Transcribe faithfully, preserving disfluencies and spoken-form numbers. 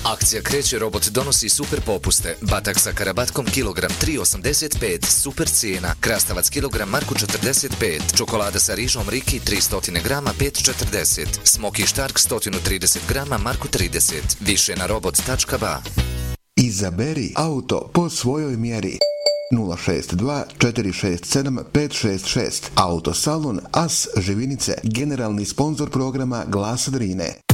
Akcija kreće, robot donosi super popuste. Batak sa karabatkom kilogram tri osamdeset pet, super cijena. Krastavac kilogram Marku četrdeset pet. Čokolada sa rižom Riki tristo grama pet četrdeset. Smoky Stark sto trideset grama Marku trideset. Više na robot tačka ba. Izaberi auto po svojoj mjeri. nula šest dva četiri šest sedam pet šest šest. Autosalon As Živinice, generalni sponzor programa Glasa Drine.